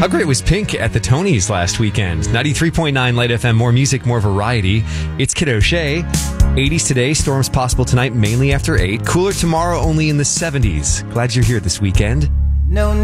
How great was Pink at the Tonys last weekend? 93.9 Light FM, more music, more variety. It's Kid O'Shea. 80s today, storms possible tonight, mainly after 8. Cooler tomorrow, only in the 70s. Glad you're here this weekend. No